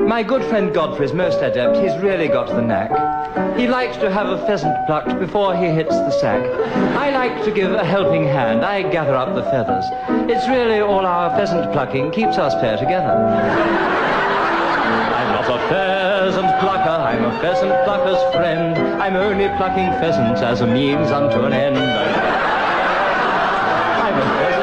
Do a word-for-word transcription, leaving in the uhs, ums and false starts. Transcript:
My good friend Godfrey's most adept. He's really got the knack. He likes to have a pheasant plucked before he hits the sack. I like to give a helping hand. I gather up the feathers. It's really all our pheasant plucking keeps us pair together. I'm not a pheasant plucker, I'm a pheasant plucker's friend. I'm only plucking pheasants as a means unto an end. I'm a